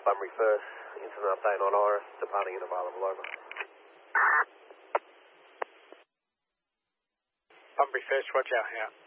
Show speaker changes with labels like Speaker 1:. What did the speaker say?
Speaker 1: Bunbury First, incident update on Iris, departing and available, over.
Speaker 2: Bunbury First, roger, out.